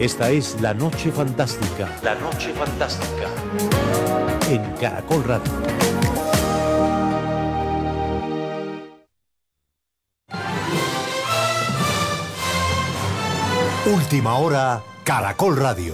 Esta es La Noche Fantástica. La Noche Fantástica. En Caracol Radio. Última hora, Caracol Radio.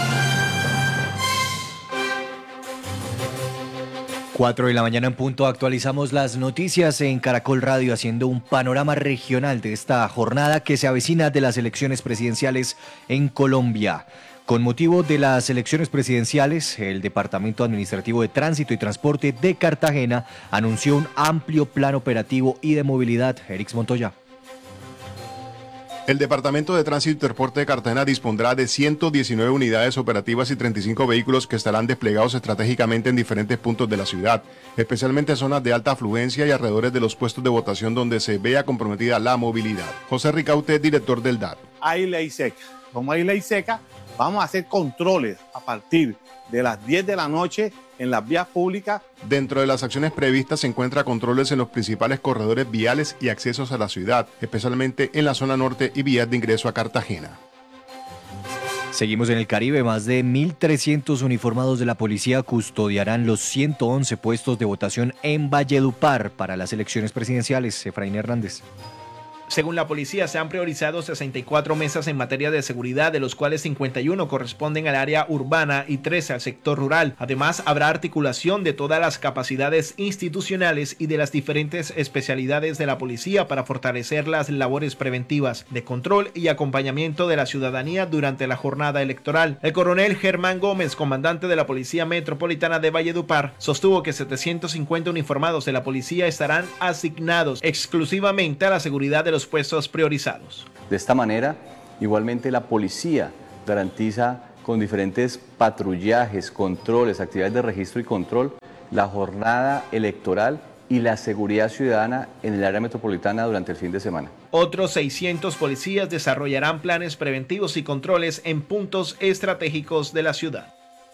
4 de la mañana en punto, actualizamos las noticias en Caracol Radio, haciendo un panorama regional de esta jornada que se avecina de las elecciones presidenciales en Colombia. Con motivo de las elecciones presidenciales, el Departamento Administrativo de Tránsito y Transporte de Cartagena anunció un amplio plan operativo y de movilidad. Erix Montoya. El Departamento de Tránsito y Transporte de Cartagena dispondrá de 119 unidades operativas y 35 vehículos que estarán desplegados estratégicamente en diferentes puntos de la ciudad, especialmente en zonas de alta afluencia y alrededores de los puestos de votación donde se vea comprometida la movilidad. José Ricaute, director del DAT. Hay ley seca. Como hay ley seca, vamos a hacer controles a partir de las 10 de la noche en las vías públicas. Dentro de las acciones previstas se encuentra controles en los principales corredores viales y accesos a la ciudad, especialmente en la zona norte y vías de ingreso a Cartagena. Seguimos en el Caribe. Más de 1.300 uniformados de la policía custodiarán los 111 puestos de votación en Valledupar para las elecciones presidenciales. Efraín Hernández. Según la policía, se han priorizado 64 mesas en materia de seguridad, de los cuales 51 corresponden al área urbana y 13 al sector rural. Además, habrá articulación de todas las capacidades institucionales y de las diferentes especialidades de la policía para fortalecer las labores preventivas, de control y acompañamiento de la ciudadanía durante la jornada electoral. El coronel Germán Gómez, comandante de la Policía Metropolitana de Valledupar, sostuvo que 750 uniformados de la policía estarán asignados exclusivamente a la seguridad de los puestos priorizados. De esta manera, igualmente la policía garantiza con diferentes patrullajes, controles, actividades de registro y control, la jornada electoral y la seguridad ciudadana en el área metropolitana durante el fin de semana. Otros 600 policías desarrollarán planes preventivos y controles en puntos estratégicos de la ciudad.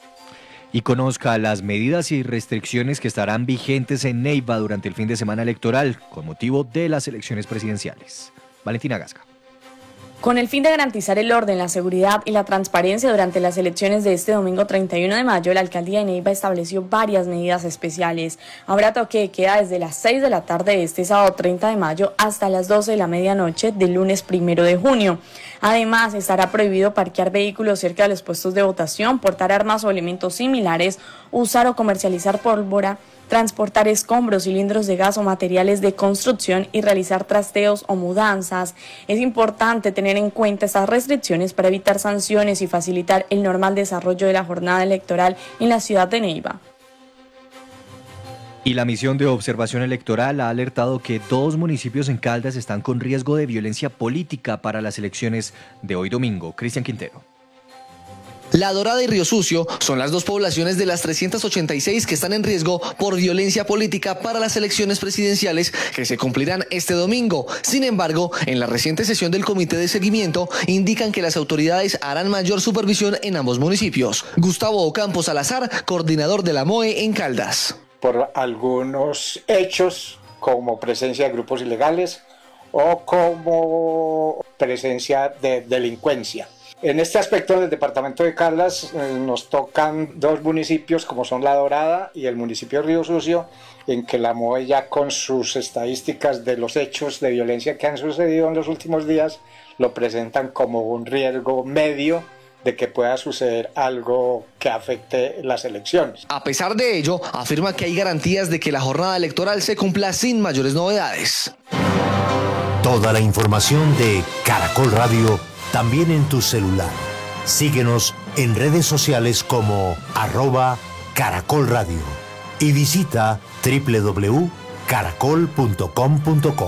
Y conozca las medidas y restricciones que estarán vigentes en Neiva durante el fin de semana electoral con motivo de las elecciones presidenciales. Valentina Gasca. Con el fin de garantizar el orden, la seguridad y la transparencia durante las elecciones de este domingo 31 de mayo, la alcaldía de Neiva estableció varias medidas especiales. Habrá toque de queda desde las 6 de la tarde de este sábado 30 de mayo hasta las 12 de la medianoche del lunes 1 de junio. Además, estará prohibido parquear vehículos cerca de los puestos de votación, portar armas o elementos similares, usar o comercializar pólvora, transportar escombros, cilindros de gas o materiales de construcción y realizar trasteos o mudanzas. Es importante tener en cuenta estas restricciones para evitar sanciones y facilitar el normal desarrollo de la jornada electoral en la ciudad de Neiva. Y la misión de observación electoral ha alertado que 2 municipios en Caldas están con riesgo de violencia política para las elecciones de hoy domingo. Cristian Quintero. La Dorada y Río Sucio son las 2 poblaciones de las 386 que están en riesgo por violencia política para las elecciones presidenciales que se cumplirán este domingo. Sin embargo, en la reciente sesión del Comité de Seguimiento indican que las autoridades harán mayor supervisión en ambos municipios. Gustavo Ocampo Salazar, coordinador de la MOE en Caldas. Por algunos hechos como presencia de grupos ilegales o como presencia de delincuencia. En este aspecto del departamento de Caldas nos tocan 2 municipios como son La Dorada y el municipio de Río Sucio, en que la MOE ya con sus estadísticas de los hechos de violencia que han sucedido en los últimos días lo presentan como un riesgo medio de que pueda suceder algo que afecte las elecciones. A pesar de ello, afirma que hay garantías de que la jornada electoral se cumpla sin mayores novedades. Toda la información de Caracol Radio también en tu celular. Síguenos en redes sociales como @Caracol Radio y visita www.caracol.com.co.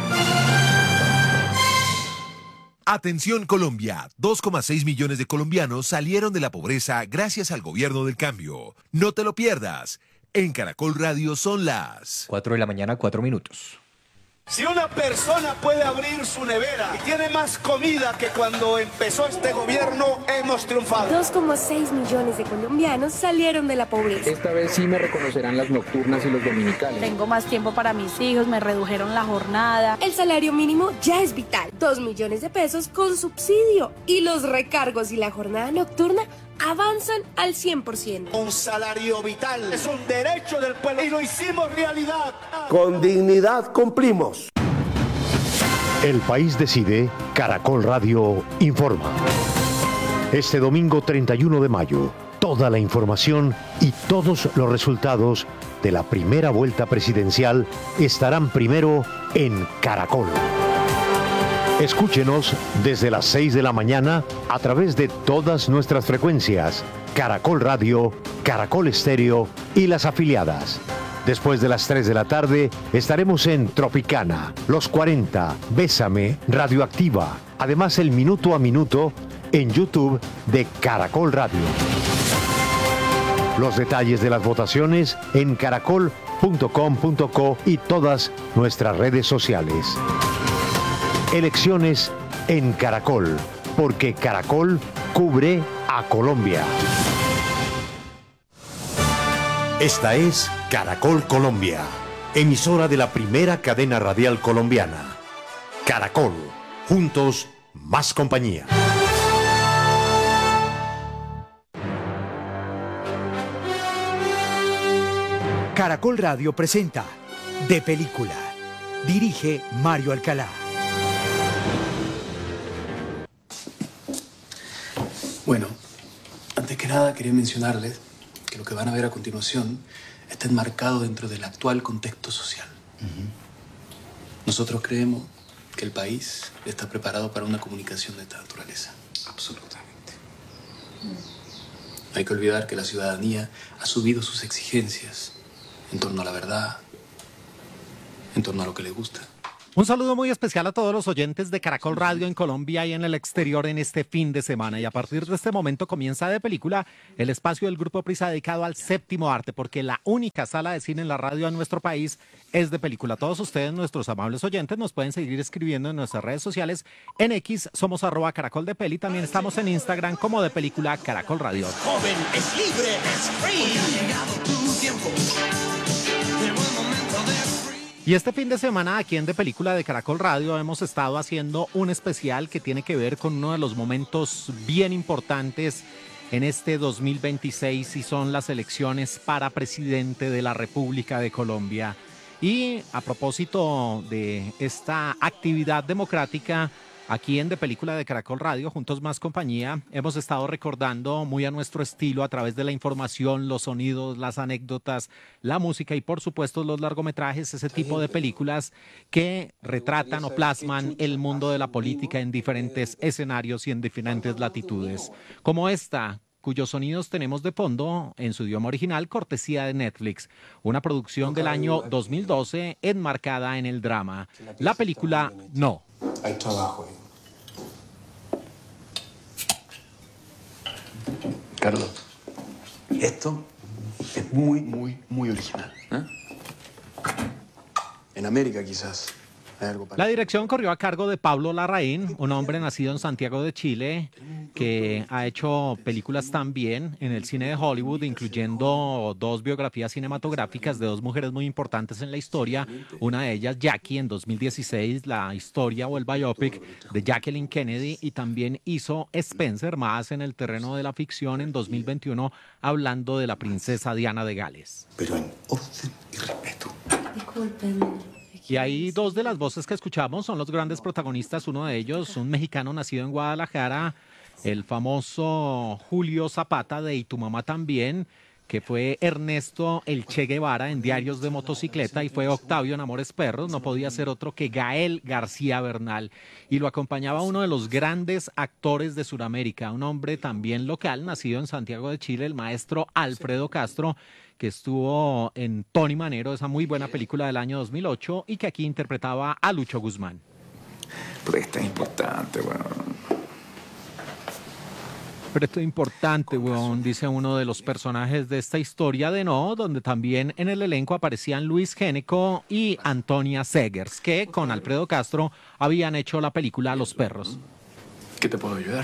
Atención Colombia, 2,6 millones de colombianos salieron de la pobreza gracias al gobierno del cambio. No te lo pierdas. En Caracol Radio son las 4 de la mañana, 4 minutos. Si una persona puede abrir su nevera y tiene más comida que cuando empezó este gobierno, hemos triunfado. 2,6 millones de colombianos salieron de la pobreza. Esta vez sí me reconocerán las nocturnas y los dominicales. Tengo más tiempo para mis hijos, me redujeron la jornada. El salario mínimo ya es vital. 2 millones de pesos con subsidio. Y los recargos y la jornada nocturna avanzan al 100%. Un salario vital es un derecho del pueblo y lo hicimos realidad. Con dignidad cumplimos. El país decide, Caracol Radio informa. Este domingo 31 de mayo, toda la información y todos los resultados de la primera vuelta presidencial estarán primero en Caracol. Escúchenos desde las 6 de la mañana a través de todas nuestras frecuencias, Caracol Radio, Caracol Estéreo y las afiliadas. Después de las 3 de la tarde estaremos en Tropicana, Los 40, Bésame, Radioactiva. Además el Minuto a Minuto en YouTube de Caracol Radio. Los detalles de las votaciones en caracol.com.co y todas nuestras redes sociales. Elecciones en Caracol, porque Caracol cubre a Colombia. Esta es Caracol Colombia, emisora de la primera cadena radial colombiana. Caracol, juntos, más compañía. Caracol Radio presenta De Película. Dirige Mario Alcalá. Bueno, antes que nada quería mencionarles que lo que van a ver a continuación está enmarcado dentro del actual contexto social. Nosotros creemos que el país está preparado para una comunicación de esta naturaleza. Absolutamente. No hay que olvidar que la ciudadanía ha subido sus exigencias en torno a la verdad, en torno a lo que le gusta. Un saludo muy especial a todos los oyentes de Caracol Radio en Colombia y en el exterior en este fin de semana. Y a partir de este momento comienza De Película, el espacio del Grupo Prisa dedicado al séptimo arte, porque la única sala de cine en la radio en nuestro país es De Película. Todos ustedes, nuestros amables oyentes, nos pueden seguir escribiendo en nuestras redes sociales. En X somos @CaracolDePeli. También estamos en Instagram como De Película Caracol Radio. Joven, es libre, es free. Ha llegado tu tiempo. Llegó el momento de... Y este fin de semana aquí en De Película de Caracol Radio hemos estado haciendo un especial que tiene que ver con uno de los momentos bien importantes en este 2026 y son las elecciones para presidente de la República de Colombia. Y a propósito de esta actividad democrática, aquí en De Película de Caracol Radio, Juntos Más Compañía, hemos estado recordando muy a nuestro estilo a través de la información, los sonidos, las anécdotas, la música y por supuesto los largometrajes, ese tipo de películas que retratan o plasman el mundo de la política en diferentes escenarios y en diferentes latitudes, como esta, cuyos sonidos tenemos de fondo en su idioma original, cortesía de Netflix, una producción del año 2012 enmarcada en el drama. La película No. Hay trabajo ahí. Carlos, esto es muy original. En América quizás hay algo para... La dirección corrió a cargo de Pablo Larraín, un hombre nacido en Santiago de Chile que ha hecho películas también en el cine de Hollywood, incluyendo 2 biografías cinematográficas de 2 mujeres muy importantes en la historia. Una de ellas, Jackie, en 2016, la historia o el biopic de Jacqueline Kennedy, y también hizo Spencer, más en el terreno de la ficción, en 2021, hablando de la princesa Diana de Gales. Pero en orden y respeto. Disculpen. Y ahí 2 de las voces que escuchamos son los grandes protagonistas, uno de ellos, un mexicano nacido en Guadalajara, el famoso Julio Zapata de Y tu mamá también, que fue Ernesto el Che Guevara en Diarios de Motocicleta, y fue Octavio en Amores Perros, no podía ser otro que Gael García Bernal, y lo acompañaba uno de los grandes actores de Sudamérica, un hombre también local, nacido en Santiago de Chile, el maestro Alfredo Castro, que estuvo en Tony Manero, esa muy buena película del año 2008, y que aquí interpretaba a Lucho Guzmán. Pero es tan importante, bueno. Pero esto es importante, weón, dice uno de los personajes de esta historia de No, donde también en el elenco aparecían Luis Géneco y Antonia Segers, que con Alfredo Castro habían hecho la película Los Perros. ¿Qué te puedo ayudar?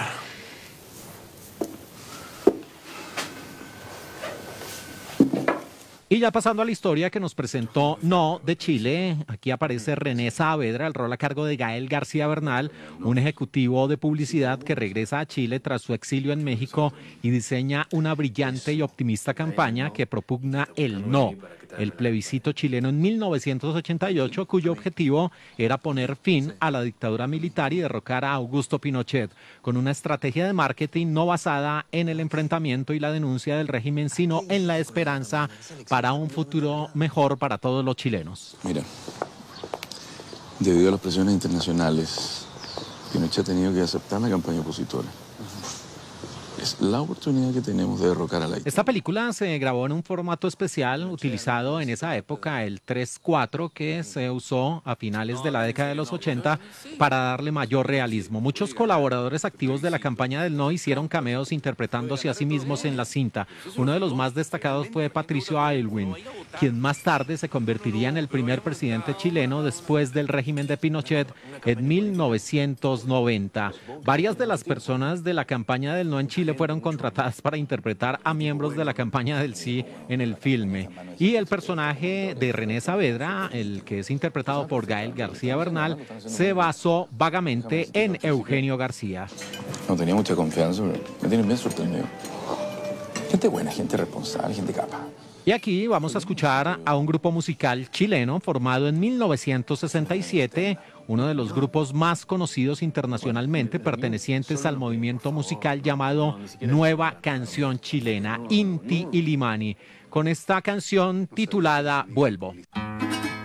Y ya pasando a la historia que nos presentó No de Chile, aquí aparece René Saavedra, el rol a cargo de Gael García Bernal, un ejecutivo de publicidad que regresa a Chile tras su exilio en México y diseña una brillante y optimista campaña que propugna el no, el plebiscito chileno en 1988, cuyo objetivo era poner fin a la dictadura militar y derrocar a Augusto Pinochet, con una estrategia de marketing no basada en el enfrentamiento y la denuncia del régimen, sino en la esperanza para un futuro mejor para todos los chilenos. Mira, debido a las presiones internacionales, Pinochet ha tenido que aceptar la campaña opositora. Es la oportunidad que tenemos de derrocar a la dictadura. Esta película se grabó en un formato especial utilizado en esa época, el 3:4, que se usó a finales de la década de los 80 para darle mayor realismo. Muchos colaboradores activos de la campaña del No hicieron cameos interpretándose a sí mismos en la cinta. Uno de los más destacados fue Patricio Aylwin, quien más tarde se convertiría en el primer presidente chileno después del régimen de Pinochet en 1990. Varias de las personas de la campaña del No en Chile fueron contratadas para interpretar a miembros de la campaña del sí en el filme. Y el personaje de René Saavedra, el que es interpretado por Gael García Bernal, se basó vagamente en Eugenio García. No tenía mucha confianza, pero me tienen bien sorprendido. Gente buena, gente responsable, gente capaz. Y aquí vamos a escuchar a un grupo musical chileno formado en 1967, uno de los grupos más conocidos internacionalmente, pertenecientes al movimiento musical llamado Nueva Canción Chilena, Inti Illimani, con esta canción titulada Vuelvo.